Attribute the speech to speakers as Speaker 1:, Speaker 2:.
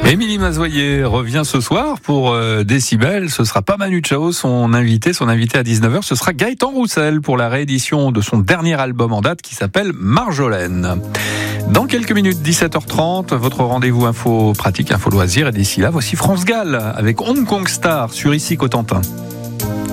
Speaker 1: Émilie Mazoyer revient ce soir pour Décibel. Ce sera pas Manu Chao, son invité à 19h. Ce sera Gaëtan Roussel pour la réédition de son dernier album en date qui s'appelle Marjolaine. Dans quelques minutes, 17h30, votre rendez-vous info pratique, info loisir. Et d'ici là, voici France Gall avec Hong Kong Star sur Ici Cotentin.